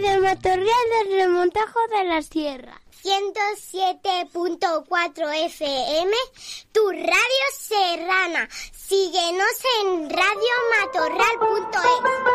Radio Matorral del Remontajo de la Sierra. 107.4 FM, tu radio serrana. Síguenos en radiomatorral.es.